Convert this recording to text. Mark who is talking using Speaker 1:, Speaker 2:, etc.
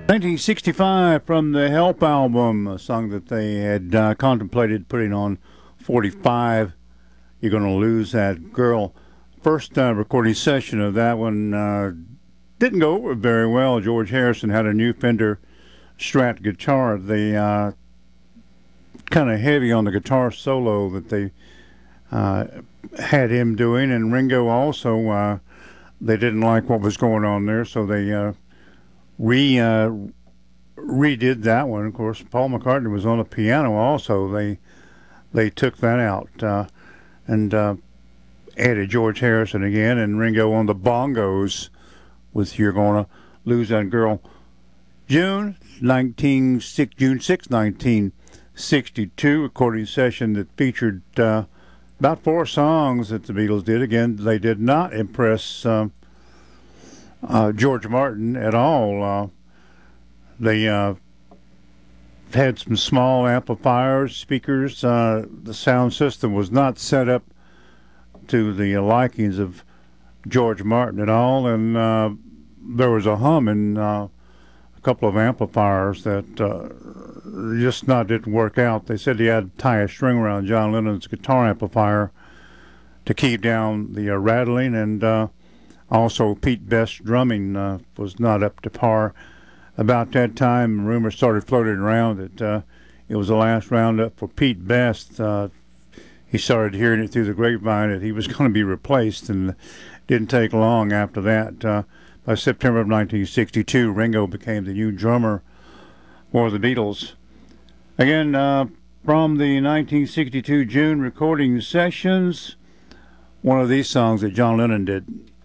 Speaker 1: 1965 from the Help album, a song that they had contemplated putting on 45. You're Gonna Lose That Girl. First recording session of that one didn't go over very well. George Harrison had a new Fender Strat guitar. They kind of heavy on the guitar solo that they had him doing, and Ringo also they didn't like what was going on there, so they redid that one. Of course, Paul McCartney was on the piano also. They took that out and added George Harrison again, and Ringo on the bongos with You're Gonna Lose That Girl. June 6, 1962, recording session that featured about 4 songs that the Beatles did. Again, they did not impress George Martin at all. They had some small amplifiers, speakers. The sound system was not set up to the likings of George Martin at all, and there was a hum in a couple of amplifiers that just didn't work out. They said he had to tie a string around John Lennon's guitar amplifier to keep down the rattling, and also Pete Best's drumming was not up to par. About that time, rumors started floating around that it was the last roundup for Pete Best. He started hearing it through the grapevine that he was going to be replaced, and it didn't take long after that. By September of 1962, Ringo became the new drummer for the Beatles. Again, from the 1962 June recording sessions, one of these songs that John Lennon did.